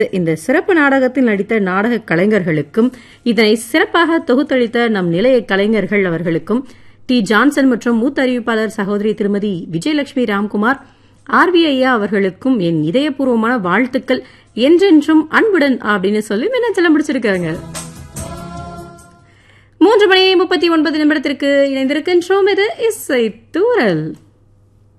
இந்த சிறப்பு நாடகத்தில் நடித்த நாடக கலைஞர்களுக்கும் இதனை சிறப்பாக தொகுத்தளித்த நம் நிலைய கலைஞர்கள் அவர்களுக்கும் டி ஜான்சன் மற்றும் மூத்த அறிவிப்பாளர் சகோதரி திருமதி விஜயலட்சுமி ராம்குமார் ஆர்வி ஐயா அவர்களுக்கும் என் இதயபூர்வமான வாழ்த்துக்கள் என்றென்றும் அன்புடன் அப்படின்னு சொல்லி மின்னஞ்சலம் முடிச்சிருக்காங்க. 3:39 இணைந்திருக்கின்றோம். இது இசை தூரல்.